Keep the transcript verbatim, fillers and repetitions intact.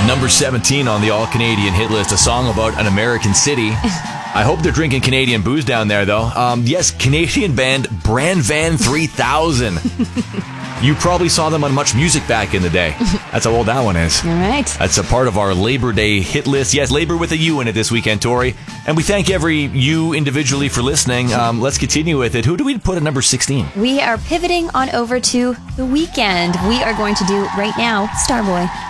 Number seventeen on the all-Canadian hit list, a song about an American city. I hope they're drinking Canadian booze down there, though. Um, yes, Canadian band Brand Van three thousand. You probably saw them on Much Music back in the day. That's how old that one is. All right. That's a part of our Labor Day hit list. Yes, Labor with a U in it this weekend, Tori. And we thank every you individually for listening. Um, let's continue with it. Who do we put at number sixteen? We are pivoting on over to The Weeknd. We are going to do right now Starboy.